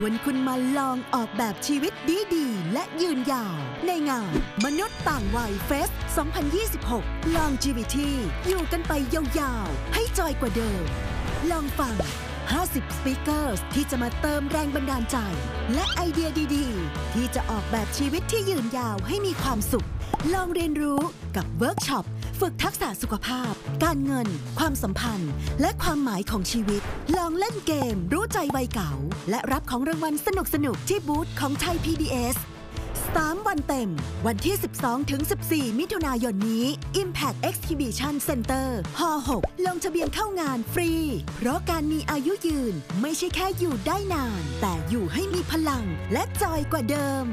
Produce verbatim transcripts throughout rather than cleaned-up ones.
วันคุณมาลองออกแบบชีวิตดีๆและยืนยาวในงานมนุษย์ต่างวัยเฟส สองพันยี่สิบหก Longevity อยู่กันไปยาวๆให้จอยกว่าเดิมลองฟัง ห้าสิบ สปีกเกอร์ที่จะมาเติมแรงบันดาลใจและไอเดียดีๆที่จะออกแบบชีวิตที่ยืนยาวให้มีความสุขลองเรียนรู้กับเวิร์กช็อปฝึกทักษะสุขภาพการเงินความสัมพันธ์และความหมายของชีวิตลองเล่นเกมรู้ใจวัยเก่าและรับของรางวัลสนุกๆที่บูธของไทย พี บี เอส สาม วันเต็มวันที่ สิบสองถึงสิบสี่ มิถุนายนนี้ Impact Exhibition Center ฮอ หก ลงทะเบียนเข้างานฟรีเพราะการมีอายุยืนไม่ใช่แค่อยู่ได้นานแต่อยู่ให้มีพลังและจอยกว่าเดิม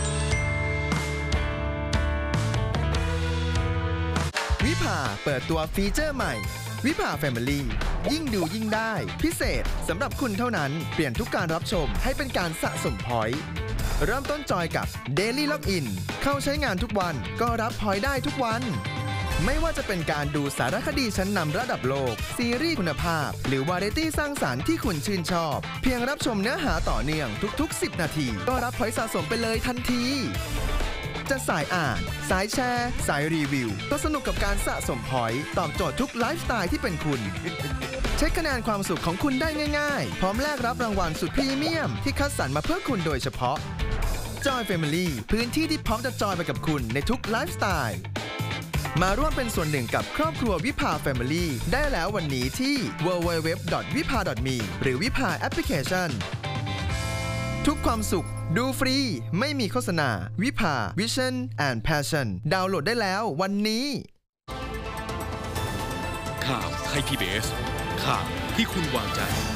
วิภาเปิดตัวฟีเจอร์ใหม่วิภา Family ยิ่งดูยิ่งได้พิเศษสำหรับคุณเท่านั้นเปลี่ยนทุกการรับชมให้เป็นการสะสมพอยต์เริ่มต้นจอยกับ Daily Login เข้าใช้งานทุกวันก็รับพอยต์ได้ทุกวันไม่ว่าจะเป็นการดูสารคดีชั้นนำระดับโลกซีรีส์คุณภาพหรือวาไรตี้สร้างสรรค์ที่คุณชื่นชอบเพียงรับชมเนื้อหาต่อเนื่องทุกๆสิบนาทีก็รับพอยต์สะสมไปเลยทันทีจะสายอ่านสายแชร์สายรีวิวก็สนุกกับการสะสมพอยต์ตอบโจทย์ทุกไลฟ์สไตล์ที่เป็นคุณเช็คคะแนนความสุขของคุณได้ง่ายๆพร้อมแลกรับรางวัลสุดพรีเมียมที่คัดสรรมาเพื่อคุณโดยเฉพาะ Joy Family พื้นที่ที่พร้อมจะจอยไปกับคุณในทุกไลฟ์สไตล์มาร่วมเป็นส่วนหนึ่งกับครอบครัววิภา Family ได้แล้ววันนี้ที่ ดับเบิลยู ดับเบิลยู ดับเบิลยู ดอท วิภา ดอท มี หรือวิภาแอปพลิเคชันทุกความสุขดูฟรีไม่มีโฆษณาวิภา Vision and Passion ดาวน์โหลดได้แล้ววันนี้ข่าวไทย พี บี เอส ข่าวที่คุณวางใจ